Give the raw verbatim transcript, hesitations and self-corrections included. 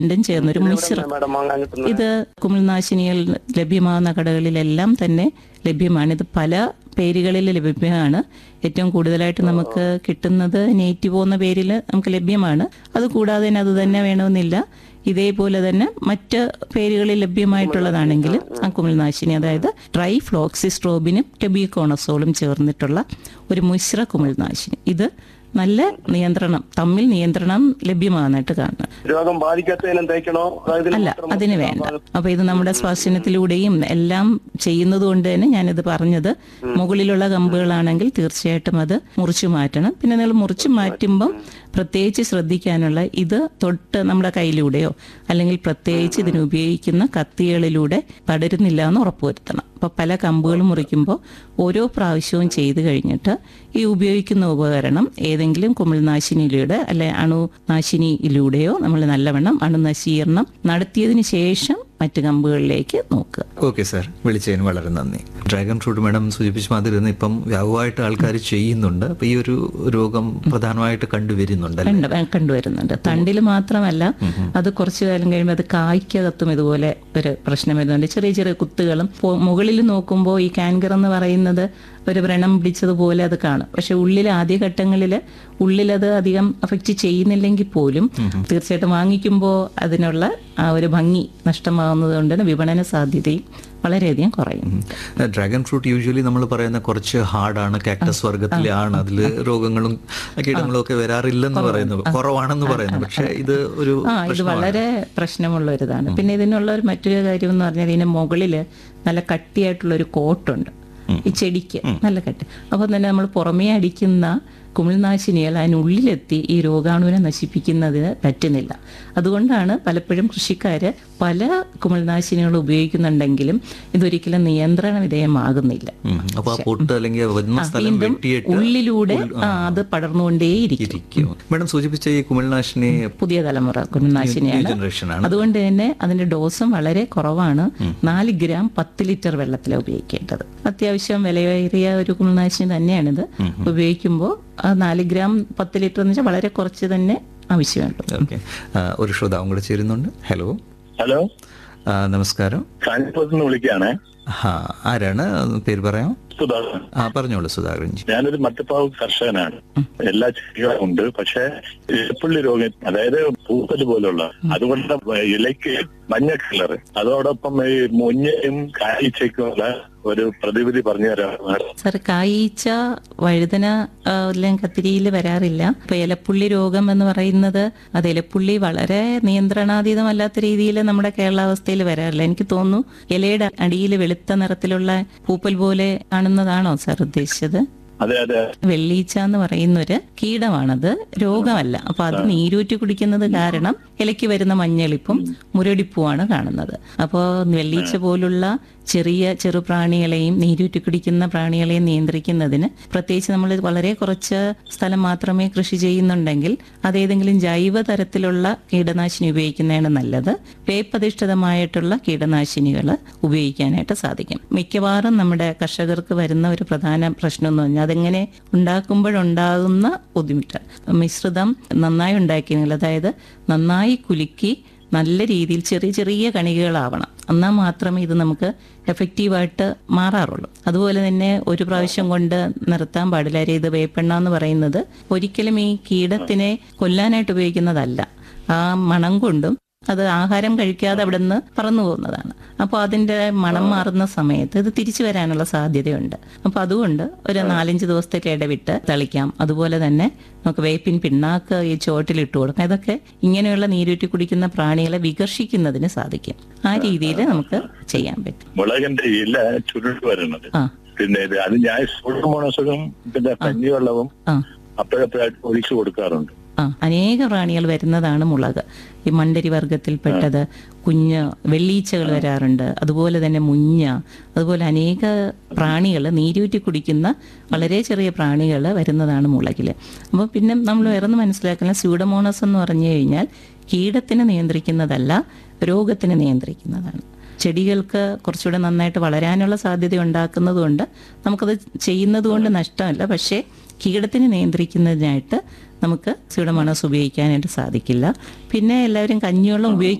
രണ്ടും ചേർന്നൊരു മിശ്രം. ഇത് കുമിൾനാശിനികൾ ലഭ്യമാകുന്ന കടകളിലെല്ലാം തന്നെ ലഭ്യമാണ്. ഇത് പല പേരുകളിൽ ലഭ്യമാണ്. ഏറ്റവും കൂടുതലായിട്ട് നമുക്ക് കിട്ടുന്നത് നേറ്റീവോ എന്ന പേരിൽ നമുക്ക് ലഭ്യമാണ്. അതുകൂടാതെ തന്നെ അത് തന്നെ വേണമെന്നില്ല. ഇതേപോലെ തന്നെ മറ്റ് പേരുകളിൽ ലഭ്യമായിട്ടുള്ളതാണെങ്കിൽ ആ കുമിൾനാശിനി, അതായത് ട്രൈ ഫ്ലോക്സിസ്ട്രോബിനും ടെബിക്കോണസോളും ചേർന്നിട്ടുള്ള ഒരു മിശ്ര കുമിൾനാശിനി, ഇത് നല്ല നിയന്ത്രണം, തമ്മിൽ നിയന്ത്രണം ലഭ്യമാകുന്നതായിട്ട് കാണുന്നു. രോഗം ബാധിക്കാത്തതിനും തേക്കണോ? അല്ല, അതിന് വേണ്ട. അപ്പൊ ഇത് നമ്മുടെ സ്പർശനത്തിലൂടെയും എല്ലാം ചെയ്യുന്നത് കൊണ്ട് തന്നെ ഞാനിത് പറഞ്ഞത്, മുകളിലുള്ള കമ്പുകളാണെങ്കിൽ തീർച്ചയായിട്ടും അത് മുറിച്ചു മാറ്റണം. പിന്നെ നിങ്ങൾ മുറിച്ചു മാറ്റുമ്പം പ്രത്യേകിച്ച് ശ്രദ്ധിക്കാനുള്ള, ഇത് തൊട്ട് നമ്മുടെ കയ്യിലൂടെയോ അല്ലെങ്കിൽ പ്രത്യേകിച്ച് ഇതിന് ഉപയോഗിക്കുന്ന കത്തികളിലൂടെ പടരുന്നില്ല എന്ന് ഉറപ്പുവരുത്തണം. അപ്പോൾ പല കമ്പുകളും മുറിക്കുമ്പോൾ ഓരോ പ്രാവശ്യവും ചെയ്ത് കഴിഞ്ഞിട്ട് ഈ ഉപയോഗിക്കുന്ന ഉപകരണം ഏതെങ്കിലും കുമിൾനാശിനിയിലൂടെ അല്ലെ അണുനാശിനിയിലൂടെയോ നമ്മൾ നല്ലവണ്ണം അണുനശീകരണം നടത്തിയതിന് ശേഷം മറ്റ് കമ്പുകളിലേക്ക് നോക്കുക. ഓക്കെ സാർ, വിളിച്ചതിന് വളരെ നന്ദി. ഡ്രാഗൺ ഫ്രൂട്ട് മാഡം സൂചിപ്പിച്ച മാതിരി തന്നെ ഇപ്പം വ്യാപകമായിട്ട് ആൾക്കാർ ചെയ്യുന്നുണ്ട്. അപ്പൊ ഈ ഒരു രോഗം പ്രധാനമായിട്ട് കണ്ടുവരുന്നുണ്ട് കണ്ടുവരുന്നുണ്ട് തണ്ടിൽ മാത്രമല്ല, അത് കുറച്ചു കാലം കഴിയുമ്പോൾ അത് കായ്ക്കകത്തും ഇതുപോലെ ഒരു പ്രശ്നം വരുന്നുണ്ട്. ചെറിയ ചെറിയ കുത്തുകളും. മുകളിൽ നോക്കുമ്പോൾ ഈ കാൻകർ എന്ന് പറയുന്നത് ഒരു വ്രണം പിടിച്ചതുപോലെ അത് കാണും. പക്ഷെ ഉള്ളിൽ ആദ്യഘട്ടങ്ങളിൽ ഉള്ളിലത് അധികം അഫക്റ്റ് ചെയ്യുന്നില്ലെങ്കിൽ പോലും തീർച്ചയായിട്ടും വാങ്ങിക്കുമ്പോൾ അതിനുള്ള ആ ഒരു ഭംഗി നഷ്ടമാകുന്നത് കൊണ്ട് വിപണന സാധ്യതയും വളരെയധികം കുറയും. ഡ്രാഗൺ ഫ്രൂട്ട് യൂഷ്വലി നമ്മൾ പറയുന്ന കുറച്ച് ഹാർഡാണ്, കാക്ടസ് വർഗത്തിലാണ്, അതിൽ രോഗങ്ങളും കീടങ്ങളും ഒക്കെ വരാറില്ലെന്ന് പറയുന്നത്, കുറവാണെന്ന് പറയുന്നത്. പക്ഷെ ഇത് ഒരു ആ ഇത് വളരെ പ്രശ്നമുള്ള ഒരു ഇതാണ്. പിന്നെ ഇതിനുള്ള ഒരു മറ്റൊരു കാര്യം എന്ന് പറഞ്ഞാൽ ഇതിന് മുകളിൽ നല്ല കട്ടിയായിട്ടുള്ള ഒരു കോട്ടുണ്ട് ഈ ചെടിക്ക്, നല്ല കട്ടി. അപ്പോൾ തന്നെ നമ്മൾ പുറമേ അടിക്കുന്ന കുമിൾനാശിനികൾ അതിനുള്ളിലെത്തി ഈ രോഗാണുവിനെ നശിപ്പിക്കുന്നതിന് പറ്റുന്നില്ല. അതുകൊണ്ടാണ് പലപ്പോഴും കൃഷിക്കാർ പല കുമിൾനാശിനികൾ ഉപയോഗിക്കുന്നുണ്ടെങ്കിലും ഇതൊരിക്കലും നിയന്ത്രണ വിധേയമാകുന്നില്ല. വീണ്ടും ഉള്ളിലൂടെ അത് പടർന്നുകൊണ്ടേയിരിക്കും. മാഡം സൂചിപ്പിച്ച ഈ കുമിൾനാശിനി പുതിയ തലമുറ കുമിൾനാശിനിയാണ്. അതുകൊണ്ട് തന്നെ അതിന്റെ ഡോസും വളരെ കുറവാണ്. നാല് ഗ്രാം പത്ത് ലിറ്റർ വെള്ളത്തിലാണ് ഉപയോഗിക്കേണ്ടത്. അത്യാവശ്യം വിലയേറിയ ഒരു കുമിൾനാശിനി തന്നെയാണിത്. ഉപയോഗിക്കുമ്പോൾ നാല് ഗ്രാം പത്ത് ലിറ്റർ എന്ന് വെച്ചാൽ വളരെ കുറച്ച് തന്നെ ആവശ്യമുണ്ട്. ഓക്കെ, ഒരു ശ്രോതാവും കൂടെ ചേരുന്നുണ്ട്. ഹലോ ഹലോ നമസ്കാരം. കാഞ്ഞിരപ്പുറത്തുനിന്ന് വിളിക്കുകയാണേ. ആരാണ്? പേര് പറയാം. സുധാകരൻ. ആ പറഞ്ഞോളൂ സുധാകരൻ ജി. ഞാനൊരു മറ്റപ്പാവ് കർഷകനാണ്. എല്ലാ ചെടികളും ഉണ്ട്. പക്ഷെ ഇലപ്പുള്ളി രോഗം, അതായത് പൂപ്പല് പോലുള്ള, അതുകൊണ്ട് ഇലയ്ക്ക് മഞ്ഞ കളറ്, അതോടൊപ്പം ഈ മുഞ്ഞയും കായ്ച്ചയ്ക്കുമുള്ള ഒരു പ്രതിവിധി പറഞ്ഞു തരാം സാർ. കായ്ച്ച വഴുതന എല്ലാം കത്തിരിയിൽ വരാറില്ല. ഇപ്പൊ ഇലപ്പുള്ളി രോഗം എന്ന് പറയുന്നത് അത് ഇലപ്പുള്ളി വളരെ നിയന്ത്രണാതീതമല്ലാത്ത രീതിയിൽ നമ്മുടെ കേരളാവസ്ഥയിൽ വരാറില്ല. എനിക്ക് തോന്നുന്നു ഇലയുടെ അടിയിൽ വെളുത്ത നിറത്തിലുള്ള പൂപ്പൽ പോലെ കാണുന്നതാണോ സാർ ഉദ്ദേശിച്ചത്? അതെ അതെ. വെള്ളീച്ച എന്ന് പറയുന്നൊരു കീടമാണത്, രോഗമല്ല. അപ്പൊ അത് നീരൂറ്റി കുടിക്കുന്നത് കാരണം ഇലയ്ക്ക് വരുന്ന മഞ്ഞളിപ്പും മുരടിപ്പുമാണ് കാണുന്നത്. അപ്പോൾ വെള്ളീച്ച പോലുള്ള ചെറിയ ചെറുപ്രാണികളെയും നീരൂറ്റി കുടിക്കുന്ന പ്രാണികളെയും നിയന്ത്രിക്കുന്നതിന് പ്രത്യേകിച്ച് നമ്മൾ വളരെ കുറച്ച് സ്ഥലം മാത്രമേ കൃഷി ചെയ്യുന്നുണ്ടെങ്കിൽ അതേതെങ്കിലും ജൈവ തരത്തിലുള്ള കീടനാശിനി ഉപയോഗിക്കുന്നതാണ് നല്ലത്. വേപ്പധിഷ്ഠിതമായിട്ടുള്ള കീടനാശിനികൾ ഉപയോഗിക്കാനായിട്ട് സാധിക്കും. മിക്കവാറും നമ്മുടെ കർഷകർക്ക് വരുന്ന ഒരു പ്രധാന പ്രശ്നം എന്ന് പറഞ്ഞാൽ അതെങ്ങനെ ഉണ്ടാക്കുമ്പോഴുണ്ടാകുന്ന ബുദ്ധിമുട്ട്. മിശ്രിതം നന്നായി ഉണ്ടാക്കിയെങ്കിൽ, അതായത് നന്നായി കുലുക്കി നല്ല രീതിയിൽ ചെറിയ ചെറിയ കണികകളാവണം, എന്നാൽ മാത്രമേ ഇത് നമുക്ക് എഫക്റ്റീവായിട്ട് മാറാറുള്ളൂ. അതുപോലെ തന്നെ ഒരു പ്രാവശ്യം കൊണ്ട് നിർത്താൻ പാടില്ല. ഇത് വേപ്പെണ്ണ എന്ന് പറയുന്നത് ഒരിക്കലും ഈ കീടത്തിനെ കൊല്ലാനായിട്ട് ഉപയോഗിക്കുന്നതല്ല. ആ മണം കൊണ്ടും അത് ആഹാരം കഴിക്കാതെ അവിടെ നിന്ന് പറന്നു പോകുന്നതാണ്. അപ്പോൾ അതിൻ്റെ മണം മാറുന്ന സമയത്ത് ഇത് തിരിച്ചു വരാനുള്ള സാധ്യതയുണ്ട്. അപ്പോൾ അതുകൊണ്ട് ഒരു നാലഞ്ച് ദിവസത്തേക്ക് ഇടവിട്ട് തളിക്കാം. അതുപോലെ തന്നെ നമുക്ക് വേപ്പിൻ പിണ്ണാക്ക് ഈ ചോട്ടിലിട്ട് കൊടുക്കാം. ഇതൊക്കെ ഇങ്ങനെയുള്ള നീരൂറ്റി കുടിക്കുന്ന പ്രാണികളെ വികർഷിക്കുന്നതിന് സാധിക്കും. ആ രീതിയിൽ നമുക്ക് ചെയ്യാൻ പറ്റും. മുളകിന്റെ ഇല ചുരുട്ട് വരുന്നത്, പിന്നെ അത് ഞാൻ സൂഡോമോണസും പിന്നെ കഞ്ഞിവെള്ളവും അപ്പോഴപ്പോഴായിട്ട് ഒഴിച്ചു കൊടുക്കാറുണ്ട്. ആ അനേക പ്രാണികൾ വരുന്നതാണ് മുളക്. ഈ മണ്ടരി വർഗത്തിൽപ്പെട്ടത്, കുഞ്ഞ് വെള്ളീച്ചകൾ വരാറുണ്ട്, അതുപോലെ തന്നെ മുഞ്ഞ, അതുപോലെ അനേക പ്രാണികൾ നീരൂറ്റി കുടിക്കുന്ന വളരെ ചെറിയ പ്രാണികൾ വരുന്നതാണ് മുളകിൽ. അപ്പോൾ പിന്നെ നമ്മൾ വേറൊന്ന് മനസ്സിലാക്കുന്ന സ്യൂഡോമോണസ് എന്ന് പറഞ്ഞു കഴിഞ്ഞാൽ കീടത്തിനെ നിയന്ത്രിക്കുന്നതല്ല, രോഗത്തിനെ നിയന്ത്രിക്കുന്നതാണ്. ചെടികൾക്ക് കുറച്ചുകൂടെ നന്നായിട്ട് വളരാനുള്ള സാധ്യത ഉണ്ടാക്കുന്നതുകൊണ്ട് നമുക്കത് ചെയ്യുന്നത് കൊണ്ട് നഷ്ടമല്ല. പക്ഷേ കീടത്തിനെ നിയന്ത്രിക്കുന്നതിനായിട്ട് നമുക്ക് സ്യൂഡോമോണാസ് ഉപയോഗിക്കാനായിട്ട് സാധിക്കില്ല. പിന്നെ എല്ലാവരും കഞ്ഞിവെള്ളം ഉപയോഗിക്കും